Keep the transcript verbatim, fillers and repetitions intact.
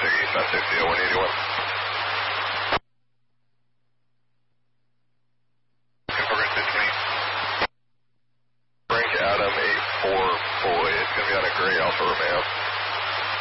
take eastbound sixty oh one eighty-one. Converted to twenty. Frank Adam eight four boy. It's going to be on a gray Alfa Romeo.